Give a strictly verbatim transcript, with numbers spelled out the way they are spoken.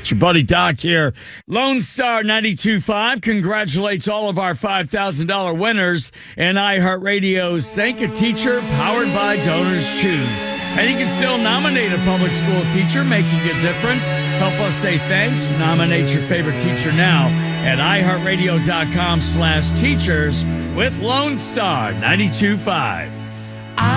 It's your buddy Doc here. Lone Star ninety-two point five congratulates all of our five thousand dollars winners in iHeartRadio's Thank a Teacher, powered by Donors Choose. And you can still nominate a public school teacher making a difference. Help us say thanks. Nominate your favorite teacher now at iHeartRadio.com slash teachers with Lone Star ninety-two point five.